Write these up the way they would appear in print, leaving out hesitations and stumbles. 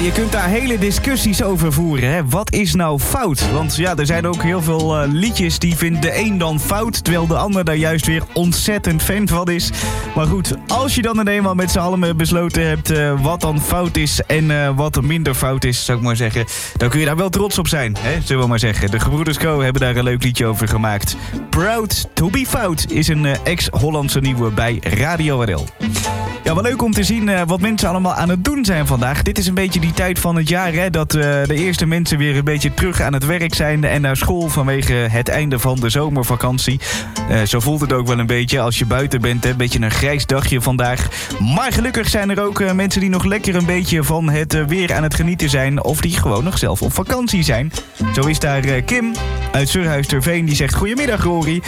je kunt daar hele discussies over voeren. Hè? Wat is nou fout? Want ja, er zijn ook heel veel liedjes die vindt de een dan fout, terwijl de ander daar juist weer ontzettend fan van is. Maar goed, als je dan eenmaal met z'n allen besloten hebt wat dan fout is en wat minder fout is, zou ik maar zeggen, dan kun je daar wel trots op zijn, hè? Zullen we maar zeggen. De gebroeders Co hebben daar een leuk liedje over gemaakt. Proud to be Fout is een ex-Hollandse nieuwe bij Radio RL. Ja, wel leuk om te zien wat mensen allemaal aan het doen zijn vandaag. Dit is een beetje die tijd van het jaar, hè, dat de eerste mensen weer een beetje terug aan het werk zijn en naar school vanwege het einde van de zomervakantie. Zo voelt het ook wel een beetje als je buiten bent, hè, een beetje een grijs dagje vandaag. Maar gelukkig zijn er ook mensen die nog lekker een beetje van het weer aan het genieten zijn of die gewoon nog zelf op vakantie zijn. Zo is daar Kim uit Surhuis-ter-Veen die zegt: goedemiddag Rory.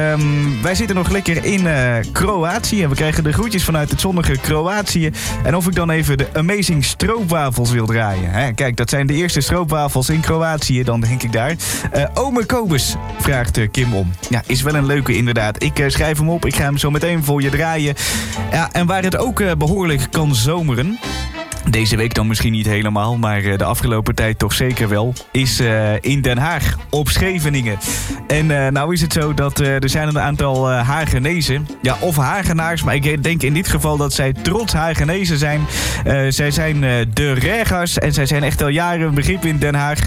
Wij zitten nog lekker in Kroatië en we krijgen de groetjes vanuit het zonnige Kroatië. En of ik dan even de Amazing Stroopwafels wil draaien. Hè? Kijk, dat zijn de eerste stroopwafels in Kroatië, dan denk ik daar. Ome Kobus vraagt Kim om. Ja, is wel een leuke inderdaad. Ik schrijf hem op, ik ga hem zo meteen voor je draaien. Ja, en waar het ook behoorlijk kan zomeren, deze week dan misschien niet helemaal, maar de afgelopen tijd toch zeker wel, is in Den Haag, op Scheveningen. En nou is het zo dat er zijn een aantal Haagenezen, ja, of Hagenaars, maar ik denk in dit geval dat zij trots Haagenezen zijn. Zij zijn de Regers en zij zijn echt al jaren een begrip in Den Haag.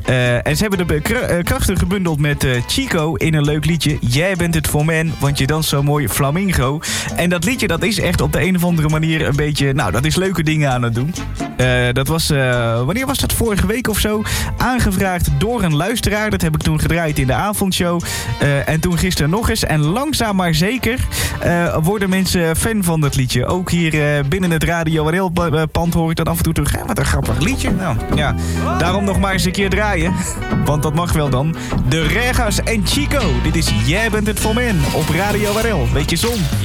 En ze hebben de krachten gebundeld met Chico in een leuk liedje. Jij bent het voor men, want je danst zo mooi flamingo. En dat liedje, dat is echt op de een of andere manier een beetje, nou, dat is leuke dingen aan het doen. Dat was, wanneer was dat? Vorige week of zo? Aangevraagd door een luisteraar. Dat heb ik toen gedraaid in de avondshow. En toen gisteren nog eens. En langzaam maar zeker worden mensen fan van dat liedje. Ook hier binnen het Radio RL-pand hoor ik dat af en toe terug. Wat een grappig liedje. Nou, ja, daarom nog maar eens een keer draaien. Want dat mag wel dan. De Regas en Chico. Dit is Jij bent het voor men op Radio RL. Beetje zon.